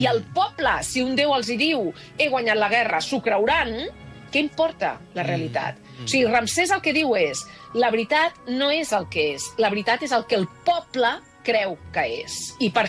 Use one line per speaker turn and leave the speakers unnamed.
I el poble, si un déu els hi diu he guanyat la guerra, s'ho creuran, què importa la realitat? O sigui, Ramsès el que diu és la veritat no és el que és, la veritat és el que el poble creu que és. I per